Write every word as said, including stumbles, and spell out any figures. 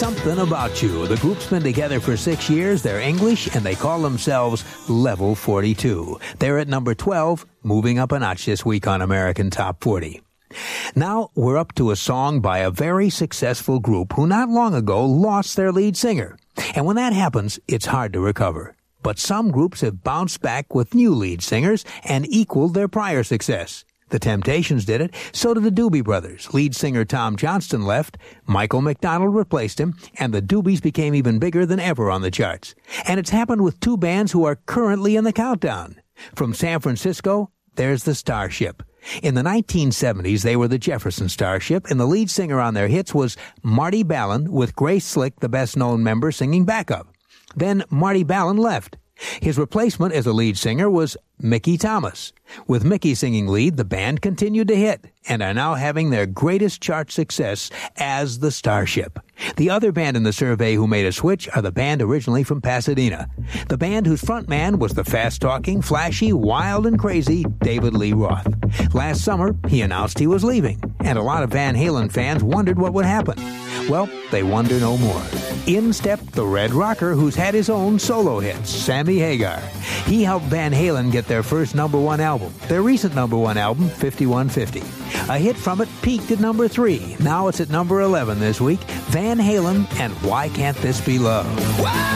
Something About You. The group's been together for six years. They're English, and they call themselves Level forty-two. They're at number twelve, moving up a notch this week on American Top forty. Now we're up to a song by a very successful group who not long ago lost their lead singer. And when that happens, it's hard to recover. But some groups have bounced back with new lead singers and equaled their prior success. The Temptations did it, so did the Doobie Brothers. Lead singer Tom Johnston left, Michael McDonald replaced him, and the Doobies became even bigger than ever on the charts. And it's happened with two bands who are currently in the countdown. From San Francisco, there's the Starship. In the nineteen seventies, they were the Jefferson Starship, and the lead singer on their hits was Marty Balin, with Grace Slick, the best-known member, singing backup. Then Marty Balin left. His replacement as a lead singer was Mickey Thomas. With Mickey singing lead, the band continued to hit and are now having their greatest chart success as the Starship. The other band in the survey who made a switch are the band originally from Pasadena. The band whose frontman was the fast-talking, flashy, wild and crazy David Lee Roth. Last summer, he announced he was leaving, and a lot of Van Halen fans wondered what would happen. Well, they wonder no more. In stepped the Red Rocker, who's had his own solo hits, Sammy Hagar. He helped Van Halen get their first number one album, their recent number one album, fifty-one fifty. A hit from it peaked at number three. Now it's at number eleven this week, Van Halen and Why Can't This Be Love?